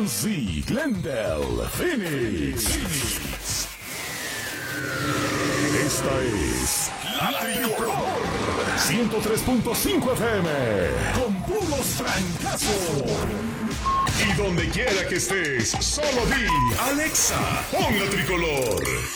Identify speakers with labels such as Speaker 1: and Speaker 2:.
Speaker 1: Yancey, Glendale, Phoenix. Esta es La Tricolor 103.5 FM con puros francazos. Y donde quiera que estés, solo di Alexa, pon La Tricolor.